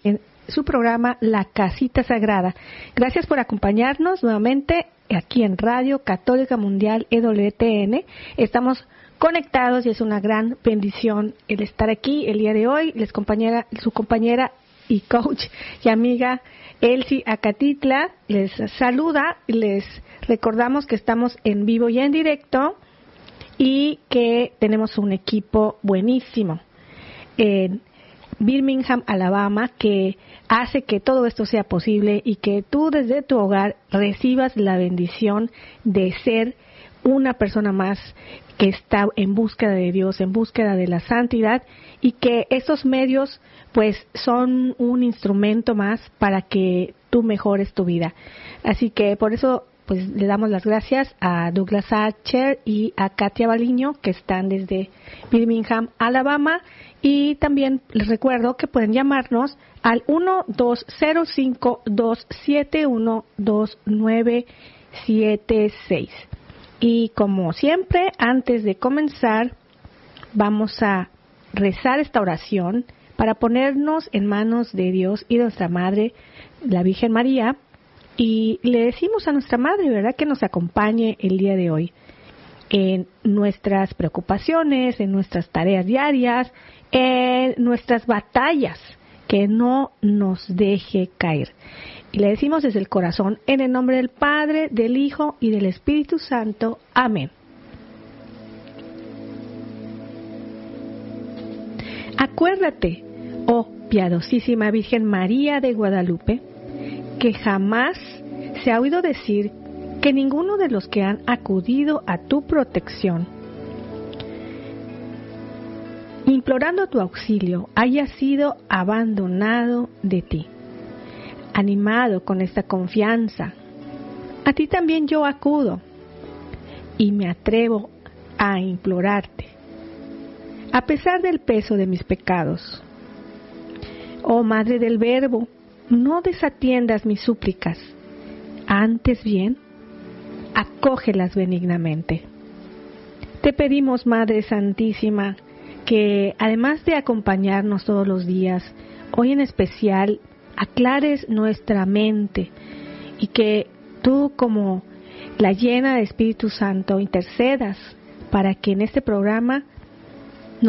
en su programa La Casita Sagrada. Gracias por acompañarnos nuevamente aquí en Radio Católica Mundial EWTN. Estamos conectados y es una gran bendición el estar aquí el día de hoy. Su compañera y coach y amiga Elsie Acatitla les saluda. Les recordamos que estamos en vivo y en directo y que tenemos un equipo buenísimo en Birmingham, Alabama, que hace que todo esto sea posible y que tú desde tu hogar recibas la bendición de ser una persona más que está en búsqueda de Dios, en búsqueda de la santidad, y que estos medios pues son un instrumento más para que tú mejores tu vida. Así que por eso pues le damos las gracias a Douglas Archer y a Katia Baliño, que están desde Birmingham, Alabama, y también les recuerdo que pueden llamarnos al 1-205-271-2976. Y como siempre, antes de comenzar, vamos a rezar esta oración para ponernos en manos de Dios y de nuestra Madre, la Virgen María, y le decimos a nuestra Madre, ¿verdad?, que nos acompañe el día de hoy en nuestras preocupaciones, en nuestras tareas diarias, en nuestras batallas, que no nos deje caer. Y le decimos desde el corazón, en el nombre del Padre, del Hijo y del Espíritu Santo. Amén. Acuérdate, oh piadosísima Virgen María de Guadalupe, que jamás se ha oído decir que ninguno de los que han acudido a tu protección, implorando tu auxilio, haya sido abandonado de ti. Animado con esta confianza, a ti también yo acudo y me atrevo a implorarte, a pesar del peso de mis pecados. Oh Madre del Verbo, no desatiendas mis súplicas, antes bien, acógelas benignamente. Te pedimos, Madre Santísima, que además de acompañarnos todos los días, hoy en especial aclares nuestra mente y que tú, como la llena de Espíritu Santo, intercedas para que en este programa